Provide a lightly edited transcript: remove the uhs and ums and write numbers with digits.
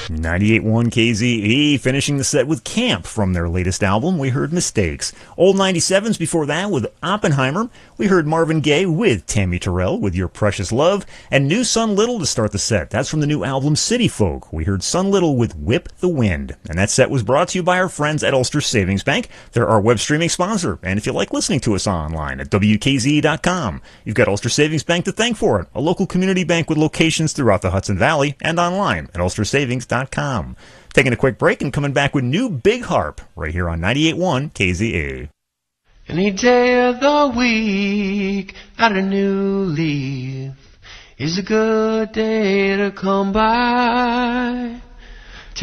98.1 KZE, finishing the set with Camp from their latest album. We heard Mistakes. Old 97s before that with Oppenheimer. We heard Marvin Gaye with Tammy Terrell with Your Precious Love. And new Sun Little to start the set. That's from the new album City Folk. We heard Sun Little with Whip the Wind. And that set was brought to you by our friends at Ulster Savings Bank. They're our web streaming sponsor. And if you like listening to us online at WKZE.com, you've got Ulster Savings Bank to thank for it. A local community bank with locations throughout the Hudson Valley and online at ulstersavings.com. Taking a quick break and coming back with new Big Harp right here on 98.1 KZA. Any day of the week, got a new leaf, is a good day to come by.